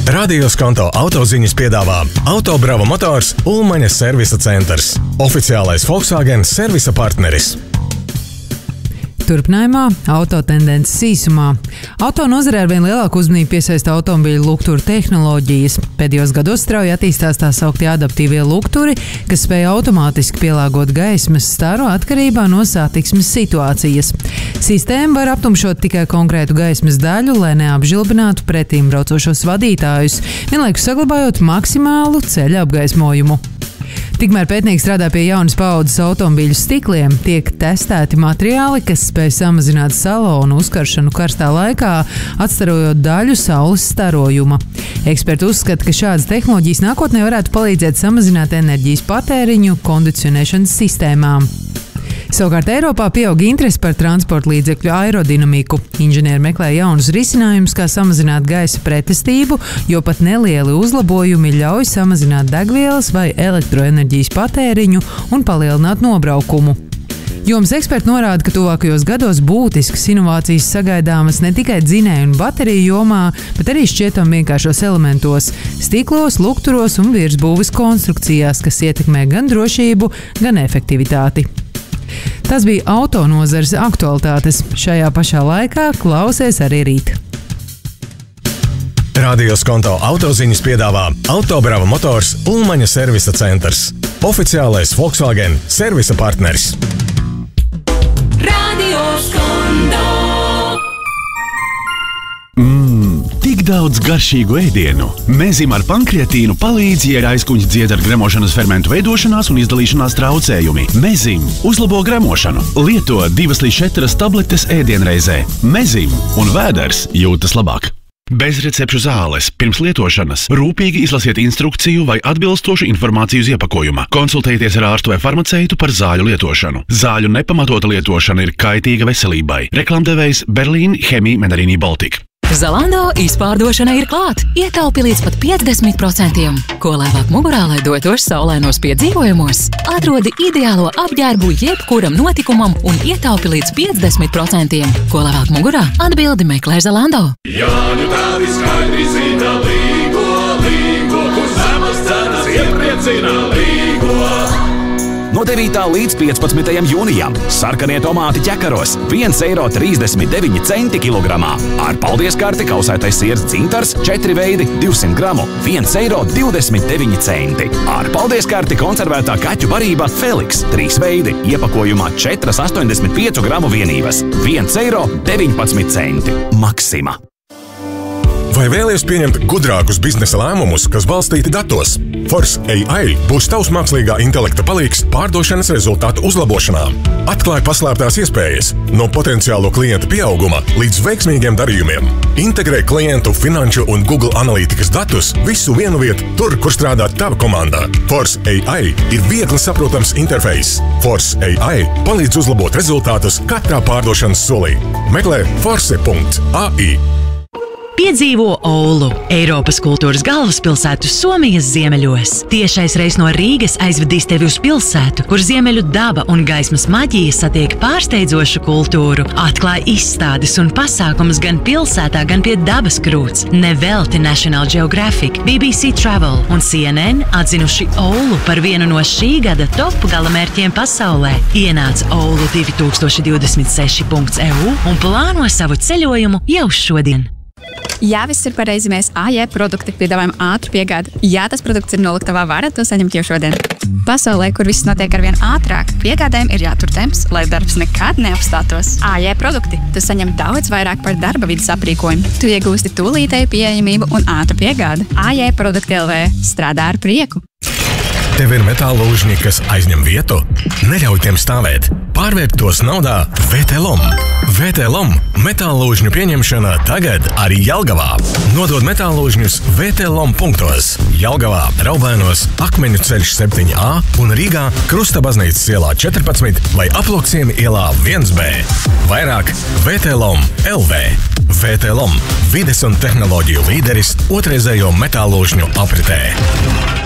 Radio Skonto autoziņas piedāvā Autobrava motors Ulmaņa servisa centrs. Oficiālais Volkswagen servisa partneris. Turpinājumā autotendences īsumā. Auto nozarē arvien lielāku uzmanību piesaista automobīļu lukturu tehnoloģijas. Pēdējos gados strauji attīstās tā sauktie adaptīvie lukturi, kas spēj automātiski pielāgot gaismas staru atkarībā no satiksmes situācijas. Sistēma var aptumšot tikai konkrētu gaismas daļu, lai neapžilbinātu pretīm braucošos vadītājus, vienlaikus saglabājot maksimālu ceļa apgaismojumu. Tikmēr pētnieki strādā pie jaunas paaudzes automobīļu stikliem, tiek testēti materiāli, kas spēj samazināt salonu uzkaršanu karstā laikā, atstarojot daļu saules starojuma. Eksperti uzskata, ka šādas tehnoloģijas nākotnē varētu palīdzēt samazināt enerģijas patēriņu kondicionēšanas sistēmām. Savukārt Eiropā pieaug interese par transporta līdzekļu aerodinamiku. Inženieri meklē jaunus risinājumus, kā samazināt gaisa pretestību, jo pat nelieli uzlabojumi ļauj samazināt degvielas vai elektroenerģijas patēriņu un palielināt nobraukumu. Jomas eksperti norāda, ka tuvākajos gados būtiskas inovācijas sagaidāmas ne tikai dzinēju un bateriju jomā, bet arī šķietam vienkāršos elementos – stiklos, lukturos un virsbūves konstrukcijās, kas ietekmē gan drošību, gan efektivitāti. Tas bija auto nozares aktualitātes. Šajā pašā laikā klausies arī rīt. Radio Skonto autoziņas piedāvā Autobrava motors Ulmaņa servisa centrs. Oficiālais Volkswagen servisa partneris. Radio Skonto. Tik daudz garšīgu ēdienu. Mezim ar pankreatīnu palīdz, ja ir aizkuņas dziedz ar gremošanas fermentu veidošanās un izdalīšanās traucējumi. Mezim uzlabo gremošanu. Lieto 2 līdz 4 tabletes ēdienreizē. Mezim un vēders jūtas labāk. Bez recepšu zāles. Pirms lietošanas rūpīgi izlasiet instrukciju vai atbilstošu informāciju uz iepakojuma. Konsultējieties ar ārstu vai farmaceitu par zāļu lietošanu. Zāļu nepamatota lietošana ir kaitīga veselībai. Reklamdevējs Berlīn Chemie Menarini Baltic. Zalando izpārdošana ir klāt. Ietaupi līdz pat 50%. Ko lēvāk mugurā, lai dotos saulainos piedzīvojumos? Atrodi ideālo apģērbu jebkuram notikumam un ietaupi līdz 50%. Ko lēvāk mugurā? Atbildi meklē Zalando. Jā, nu tādi skaidri zina līgo, kur zemes cenas iepriecina līgo. No 9. līdz 15. jūnijam sarkanie tomāti ķekaros 1,39 eiro kilogramā. Ar paldies karti kausētais siers dzintars 4 veidi 200 gramu 1,29 eiro. Ar paldies karti konservētā kaķu barība Felix 3 veidi iepakojumā 4,85 gramu vienības 1,19 eiro. Maksima. Vai vēlies pieņemt gudrākus biznesa lēmumus, kas balstīti datos? Force AI būs tavs mākslīgā intelekta palīgs pārdošanas rezultātu uzlabošanā. Atklāj paslēptās iespējas no potenciālo klientu pieauguma līdz veiksmīgiem darījumiem. Integrē klientu, finanšu un Google analītikas datus visu vienu vietu, tur, kur strādā tava komanda. Force AI ir viegli saprotams interfejs. Force AI palīdz uzlabot rezultātus katrā pārdošanas solī. Meklē force.ai. Piedzīvo Oulu, Eiropas kultūras galvaspilsētu Somijas ziemeļos. Tiešais reis no Rīgas aizvedīs tevi uz pilsētu, kur ziemeļu daba un gaismas maģija satiek pārsteidzošu kultūru. Atklāj izstādes un pasākumus gan pilsētā, gan pie dabas krūts. Nevelti National Geographic, BBC Travel un CNN atzinuši Oulu par vienu no šī gada top galamērķiem pasaulē. Ienāc oulu2026.eu un plāno savu ceļojumu jau šodien. Jā, viss ir pareizi. Mēs AJ produkti piedāvājam ātru piegādi. Jā, tas produkts ir noliktavā, varat to saņemt jau šodien. Pasaulē, kur viss notiek arvien ātrāk, piegādēm ir jātur temps, lai darbs nekad neapstātos. AJ produkti. Tu saņem daudz vairāk par darba vidas aprīkojumu. Tu iegūsti tūlītēju pieejamību un ātru piegādi. AJ produkti LV strādā ar prieku. Tev ir metāla lūžņi, kas aizņem vietu? Neļauj tiem stāvēt. Pārvērt tos naudā VTLom. VTLom metāla lūžņu pieņemšana tagad arī Jelgavā. Nodod metāla lūžņus VTLom punktos. Jelgavā, Raubēnos, Akmeņu ceļš 7A un Rīgā Krusta baznīcas ielā 14 vai Aploksiemi ielā 1B. Vairāk VTLom LV. VTLom – vides un tehnoloģiju līderis otrreizējo metāla lūžņu apritē.